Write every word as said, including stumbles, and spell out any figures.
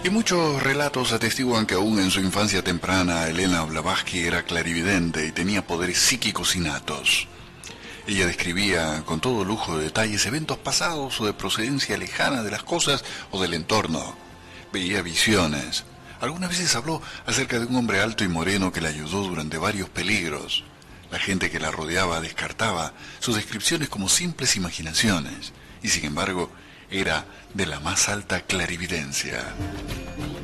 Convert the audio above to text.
Y muchos relatos atestiguan que aún en su infancia temprana Elena Blavatsky era clarividente y tenía poderes psíquicos innatos. Ella describía con todo lujo de detalles eventos pasados o de procedencia lejana de las cosas o del entorno. Veía visiones. Algunas veces habló acerca de un hombre alto y moreno que la ayudó durante varios peligros. La gente que la rodeaba descartaba sus descripciones como simples imaginaciones, y sin embargo era de la más alta clarividencia.